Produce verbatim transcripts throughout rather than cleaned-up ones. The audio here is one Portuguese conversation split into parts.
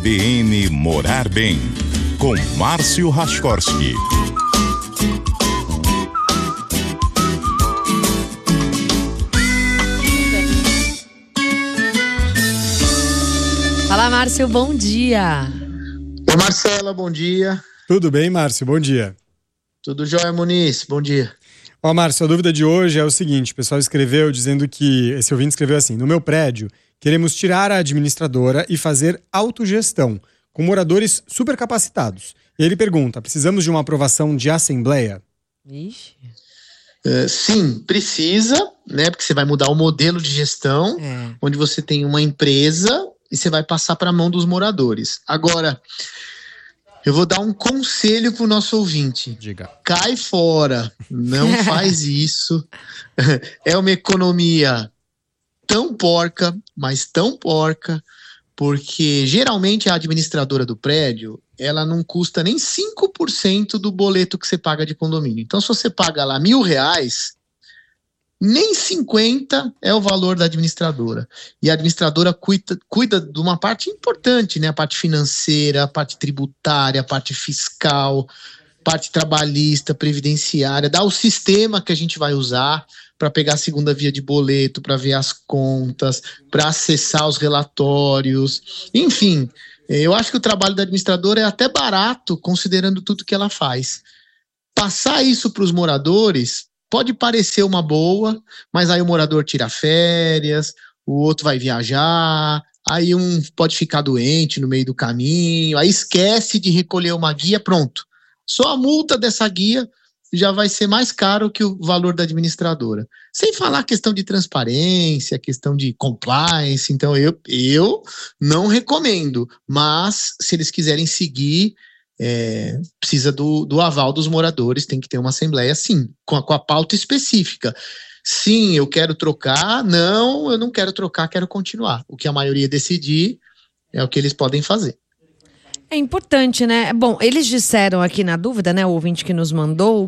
B N Morar Bem, com Márcio Rachkowski. Fala, Márcio, bom dia. Oi, Marcela, bom dia. Tudo bem, Márcio? Bom dia. Tudo jóia, Muniz? Bom dia. Ó, Márcio, a dúvida de hoje é o seguinte: o pessoal escreveu dizendo que, esse ouvinte escreveu assim: no meu prédio, queremos tirar a administradora e fazer autogestão, com moradores supercapacitados. E ele pergunta: precisamos de uma aprovação de assembleia? Ixi. Uh, sim, precisa, né? Porque você vai mudar o modelo de gestão, É. onde você tem uma empresa e você vai passar para a mão dos moradores. Agora, eu vou dar um conselho pro nosso ouvinte. Diga. Cai fora, não faz isso. É uma economia tão porca, mas tão porca, porque geralmente a administradora do prédio, ela não custa nem cinco por cento do boleto que você paga de condomínio. Então, se você paga lá mil reais, nem cinquenta é o valor da administradora. E a administradora cuida, cuida de uma parte importante, né? A parte financeira, a parte tributária, a parte fiscal, parte trabalhista, previdenciária, dá o sistema que a gente vai usar para pegar a segunda via de boleto, para ver as contas, para acessar os relatórios. Enfim, eu acho que o trabalho da administradora é até barato, considerando tudo que ela faz. Passar isso para os moradores pode parecer uma boa, mas aí o morador tira férias, o outro vai viajar, aí um pode ficar doente no meio do caminho, aí esquece de recolher uma guia, pronto. Só a multa dessa guia já vai ser mais caro que o valor da administradora. Sem falar a questão de transparência, a questão de compliance. Então eu, eu não recomendo, mas se eles quiserem seguir, É, precisa do, do aval dos moradores, tem que ter uma assembleia, sim, com a, com a pauta específica. Sim, eu quero trocar, não, eu não quero trocar, quero continuar. O que a maioria decidir é o que eles podem fazer. É importante, né? Bom, eles disseram aqui na dúvida, né, o ouvinte que nos mandou,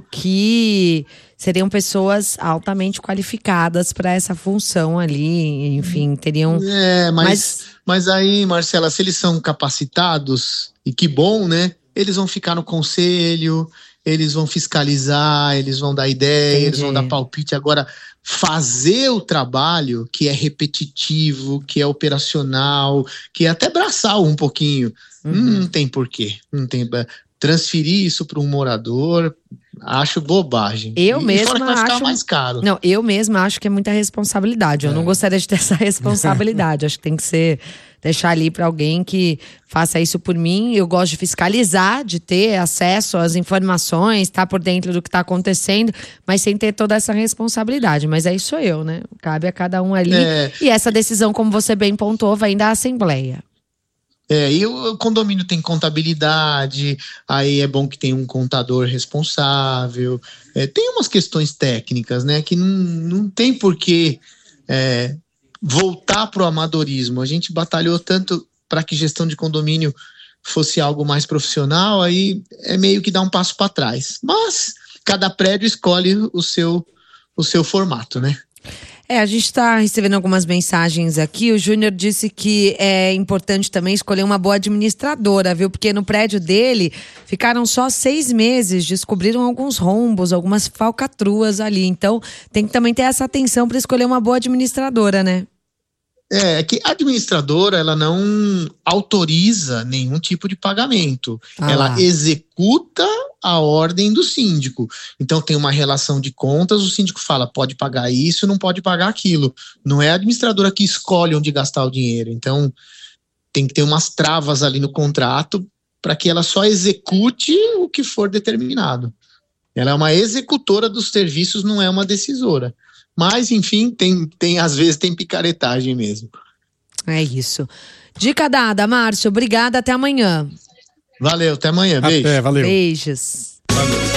que seriam pessoas altamente qualificadas para essa função ali, enfim, teriam... É, mas, mas... mas aí, Marcela, se eles são capacitados, e que bom, né? Eles vão ficar no conselho, eles vão fiscalizar, eles vão dar ideia, Entendi. Eles vão dar palpite. Agora, fazer o trabalho que é repetitivo, que é operacional, que é até braçal um pouquinho, uhum. Não tem porquê. Não tem, transferir isso para um morador, acho bobagem. Eu e mesma fora que vai ficar acho mais caro. Não, eu mesma acho que é muita responsabilidade. Eu é. não gostaria de ter essa responsabilidade. Acho que tem que ser deixar ali para alguém que faça isso por mim. Eu gosto de fiscalizar, de ter acesso às informações, estar por dentro do que está acontecendo, mas sem ter toda essa responsabilidade. Mas aí sou eu, né? Cabe a cada um ali. É. E essa decisão, como você bem pontuou, vem da Assembleia. É, e o condomínio tem contabilidade, aí é bom que tem um contador responsável. É, tem umas questões técnicas, né, que não, não tem porquê é, voltar para o amadorismo. A gente batalhou tanto para que gestão de condomínio fosse algo mais profissional, aí é meio que dar um passo para trás. Mas cada prédio escolhe o seu, o seu formato, né? É, a gente está recebendo algumas mensagens aqui. O Júnior disse que é importante também escolher uma boa administradora, viu? Porque no prédio dele ficaram só seis meses, descobriram alguns rombos, algumas falcatruas ali. Então tem que também ter essa atenção para escolher uma boa administradora, né? É, é que a administradora, ela não autoriza nenhum tipo de pagamento. Ah, ela lá. executa a ordem do síndico. Então tem uma relação de contas, o síndico fala, pode pagar isso, não pode pagar aquilo. Não é a administradora que escolhe onde gastar o dinheiro. Então tem que ter umas travas ali no contrato para que ela só execute o que for determinado. Ela é uma executora dos serviços, não é uma decisora. Mas, enfim, tem, tem, às vezes tem picaretagem mesmo. É isso. Dica dada, Márcio. Obrigada, até amanhã. Valeu, até amanhã. Beijo. Até, valeu. Beijos.